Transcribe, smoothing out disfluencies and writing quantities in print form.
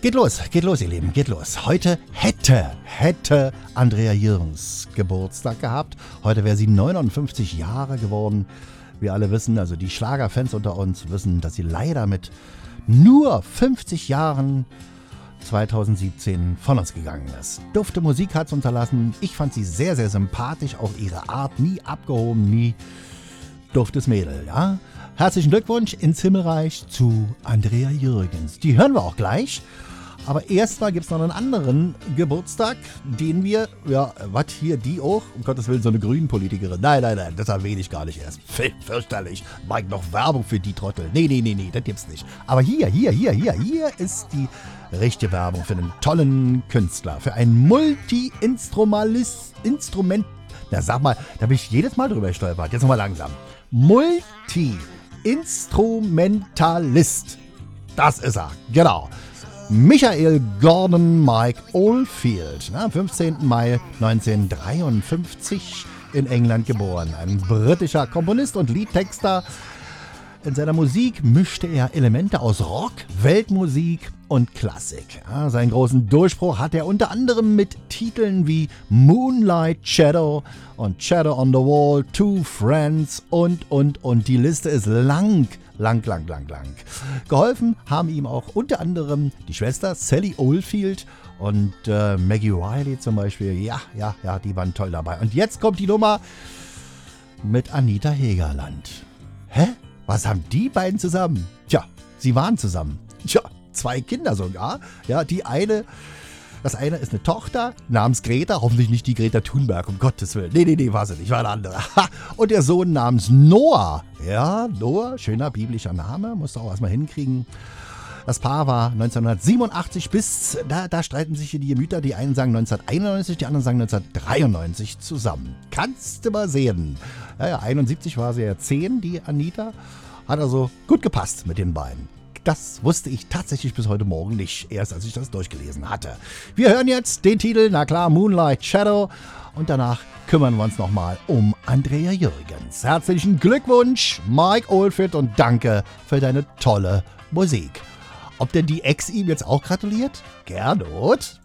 Geht los, ihr Lieben, geht los. Heute hätte Andrea Jürgens Geburtstag gehabt. Heute wäre sie 59 Jahre geworden. Wir alle wissen, also die Schlagerfans unter uns wissen, dass sie leider mit nur 50 Jahren 2017 von uns gegangen ist. Dufte Musik hat es unterlassen. Ich fand sie sehr, sehr sympathisch. Auch ihre Art, nie abgehoben, nie duftes Mädel, ja. Herzlichen Glückwunsch ins Himmelreich zu Andrea Jürgens. Die hören wir auch gleich. Aber erstmal gibt es noch einen anderen Geburtstag, den wir, die auch, um Gottes Willen, so eine Grünen-Politikerin. Nein, das erwähne ich gar nicht erst. Fürchterlich. Mike, noch Werbung für die Trottel. Nee, das gibt's nicht. Aber hier ist die richtige Werbung für einen tollen Künstler, für einen da bin ich jedes Mal drüber gestolpert. Jetzt nochmal langsam. Multi-Instrumentalist. Das ist er, genau. Michael Gordon Mike Oldfield, 15. Mai 1953 in England geboren. Ein britischer Komponist und Liedtexter. In seiner Musik mischte er Elemente aus Rock, Weltmusik und Klassik. Ja, seinen großen Durchbruch hat er unter anderem mit Titeln wie Moonlight Shadow und Shadow on the Wall, Two Friends und. Die Liste ist lang. Geholfen haben ihm auch unter anderem die Schwester Sally Oldfield und Maggie Riley zum Beispiel. Ja, die waren toll dabei. Und jetzt kommt die Nummer mit Anita Hegerland. Hä? Was haben die beiden zusammen? Tja, sie waren zusammen. Tja, 2 Kinder sogar. Ja, das eine ist eine Tochter namens Greta, hoffentlich nicht die Greta Thunberg, um Gottes Willen. Nee, war sie nicht, war eine andere. Und der Sohn namens Noah. Ja, Noah, schöner biblischer Name, musst du auch erstmal hinkriegen. Das Paar war 1987 da streiten sich hier die Gemüter. Die einen sagen 1991, die anderen sagen 1993 zusammen. Kannst du mal sehen. Ja, 71 war sie ja 10, die Anita. Hat also gut gepasst mit den beiden. Das wusste ich tatsächlich bis heute Morgen nicht, erst als ich das durchgelesen hatte. Wir hören jetzt den Titel, na klar, Moonlight Shadow. Und danach kümmern wir uns nochmal um Andrea Jürgens. Herzlichen Glückwunsch, Mike Oldfield, und danke für deine tolle Musik. Ob denn die Ex ihm jetzt auch gratuliert? Gernot?